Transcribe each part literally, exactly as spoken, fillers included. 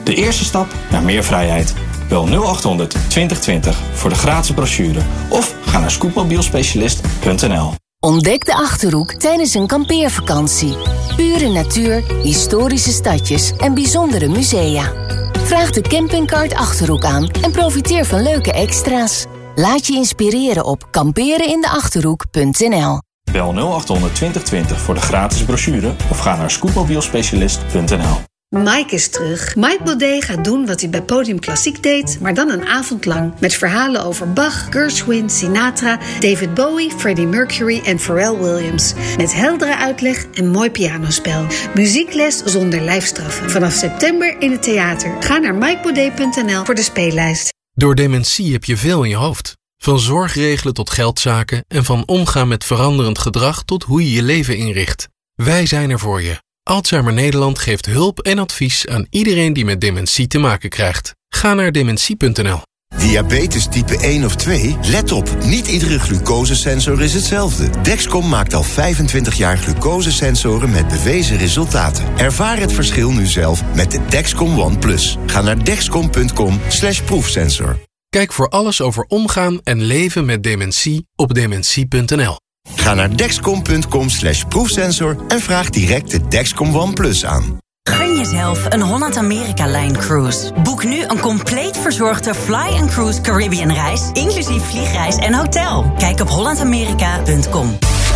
De eerste stap naar meer vrijheid. Bel nul achthonderd twintig twintig voor de gratis brochure of ga naar scootmobielspecialist punt n l. Ontdek de Achterhoek tijdens een kampeervakantie. Pure natuur, historische stadjes en bijzondere musea. Vraag de campingkaart Achterhoek aan en profiteer van leuke extra's. Laat je inspireren op kamperenindeachterhoek punt n l. Bel nul achthonderd twintig twintig voor de gratis brochure of ga naar scootmobielspecialist punt n l. Mike is terug. Mike Baudet gaat doen wat hij bij Podium Klassiek deed, maar dan een avond lang. Met verhalen over Bach, Gershwin, Sinatra, David Bowie, Freddie Mercury en Pharrell Williams. Met heldere uitleg en mooi pianospel. Muziekles zonder lijfstraffen. Vanaf september in het theater. Ga naar mike baudet punt n l voor de speellijst. Door dementie heb je veel in je hoofd. Van zorg regelen tot geldzaken en van omgaan met veranderend gedrag tot hoe je je leven inricht. Wij zijn er voor je. Alzheimer Nederland geeft hulp en advies aan iedereen die met dementie te maken krijgt. Ga naar dementie punt n l. Diabetes type één of twee? Let op, niet iedere glucosesensor is hetzelfde. Dexcom maakt al vijfentwintig jaar glucosesensoren met bewezen resultaten. Ervaar het verschil nu zelf met de Dexcom One Plus. Ga naar dexcom punt com slash proefsensor. Kijk voor alles over omgaan en leven met dementie op dementie punt n l. Ga naar dexcom punt com slash proefsensor en vraag direct de Dexcom One Plus aan. Gun jezelf een Holland-Amerika-lijn cruise. Boek nu een compleet verzorgde Fly and Cruise Caribbean reis, inclusief vliegreis en hotel. Kijk op holland amerika punt com.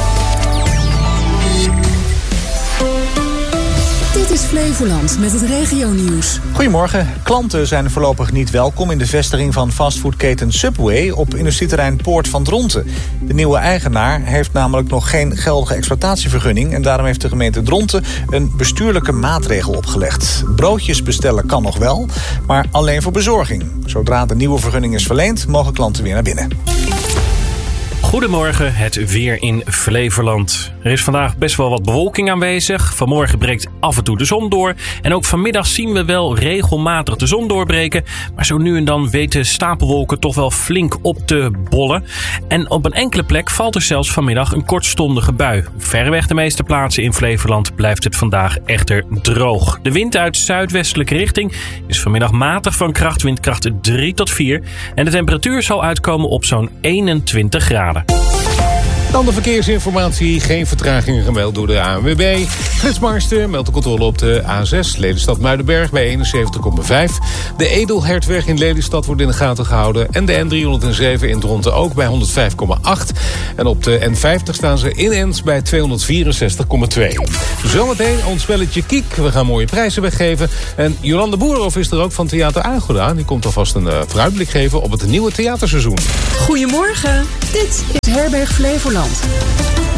Dit is Flevoland met het regionieuws. Goedemorgen. Klanten zijn voorlopig niet welkom in de vestiging van fastfoodketen Subway op industrieterrein Poort van Dronten. De nieuwe eigenaar heeft namelijk nog geen geldige exploitatievergunning en daarom heeft de gemeente Dronten een bestuurlijke maatregel opgelegd. Broodjes bestellen kan nog wel, maar alleen voor bezorging. Zodra de nieuwe vergunning is verleend, mogen klanten weer naar binnen. Goedemorgen, het weer in Flevoland. Er is vandaag best wel wat bewolking aanwezig. Vanmorgen breekt af en toe de zon door. En ook vanmiddag zien we wel regelmatig de zon doorbreken. Maar zo nu en dan weten stapelwolken toch wel flink op te bollen. En op een enkele plek valt er zelfs vanmiddag een kortstondige bui. Op verreweg de meeste plaatsen in Flevoland blijft het vandaag echter droog. De wind uit zuidwestelijke richting is vanmiddag matig van kracht, windkracht drie tot vier. En de temperatuur zal uitkomen op zo'n eenentwintig graden. Dan de verkeersinformatie. Geen vertragingen gemeld door de A N W B. Flitsmarsten meldt de controle op de A zes Lelystad-Muidenberg bij eenenzeventig komma vijf. De Edelhertweg in Lelystad wordt in de gaten gehouden. En de N driehonderdzeven in Dronten ook bij honderdvijf komma acht. En op de N vijftig staan ze in Ens bij tweehonderdvierenzestig komma twee. Zometeen ons spelletje Kiek. We gaan mooie prijzen weggeven. En Jolande Boerhoff is er ook van Theater Agora. Die komt alvast een uh, vooruitblik geven op het nieuwe theaterseizoen. Goedemorgen, dit is Herberg Flevoland.